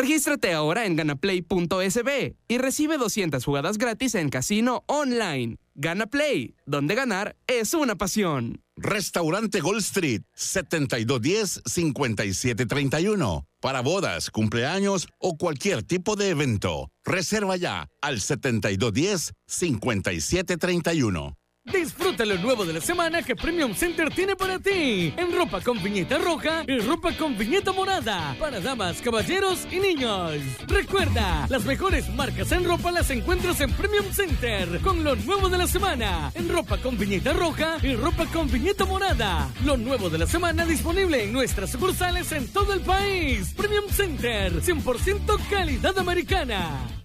Regístrate ahora en ganaplay.sb y recibe 200 jugadas gratis en casino online. Gana Play, donde ganar es una pasión. Restaurante Gold Street, 7210-5731. Para bodas, cumpleaños o cualquier tipo de evento. Reserva ya al 7210-5731. Disfruta lo nuevo de la semana que Premium Center tiene para ti. En ropa con viñeta roja y ropa con viñeta morada. Para damas, caballeros y niños. Recuerda, las mejores marcas en ropa las encuentras en Premium Center. Con lo nuevo de la semana. En ropa con viñeta roja y ropa con viñeta morada. Lo nuevo de la semana disponible en nuestras sucursales en todo el país. Premium Center, 100% calidad americana.